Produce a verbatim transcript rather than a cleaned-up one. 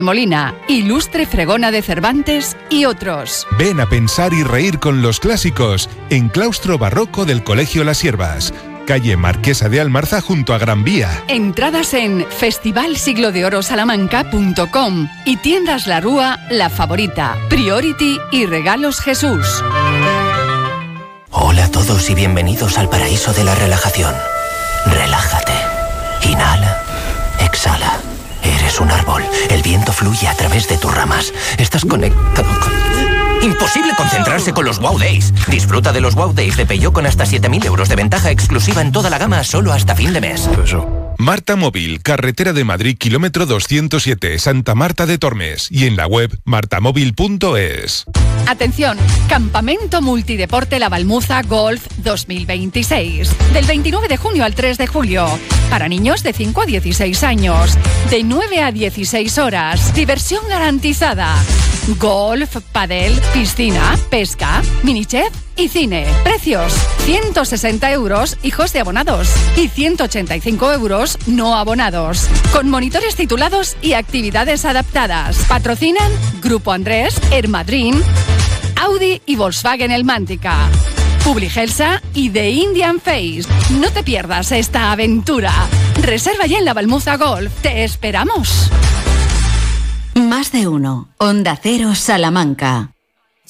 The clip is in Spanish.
Molina, Ilustre Fregona de Cervantes y otros. Ven a pensar y reír con los clásicos en Claustro Barroco del Colegio Las Hierbas, calle Marquesa de Almarza junto a Gran Vía. Entradas en festival siglo de oro salamanca punto com y tiendas La Rúa, La Favorita, Priority y Regalos Jesús. Hola a todos y bienvenidos al paraíso de la relajación. Relájate. Inhala. Exhala. Eres un árbol. El viento fluye a través de tus ramas. Estás conectado con... Imposible concentrarse con los Wow Days. Disfruta de los Wow Days de Peugeot con hasta siete mil euros de ventaja exclusiva en toda la gama solo hasta fin de mes. Marta Móvil, carretera de Madrid, kilómetro doscientos siete, Santa Marta de Tormes. Y en la web martamóvil punto es. Atención, Campamento Multideporte La Balmuza Golf dos mil veintiséis. Del veintinueve de junio al tres de julio. Para niños de cinco a dieciséis años. De nueve a dieciséis horas. Diversión garantizada. Golf, padel, piscina, pesca, minichef y cine. Precios: ciento sesenta euros hijos de abonados y ciento ochenta y cinco euros no abonados. Con monitores titulados y actividades adaptadas. Patrocinan Grupo Andrés, Ermadrin, Audi y Volkswagen Elmántica, Publigelsa y The Indian Face. No te pierdas esta aventura. Reserva ya en La Balmuza Golf. ¡Te esperamos! Más de uno. Onda Cero Salamanca.